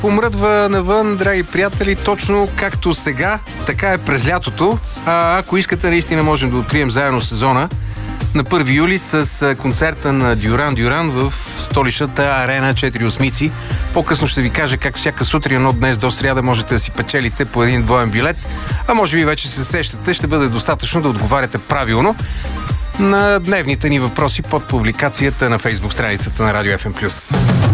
Помръдва навън, драги приятели, точно както сега, така е през лятото. Ако искате, наистина можем да открием заедно сезона на 1 юли с концерта на Дюран Дюран в столичната арена 4 осмици. По-късно ще ви кажа как всяка сутрин от днес до сряда можете да си печелите по един двоен билет. А може би вече се сещате, ще бъде достатъчно да отговаряте правилно на дневните ни въпроси под публикацията на Фейсбук страницата на Радио FM+.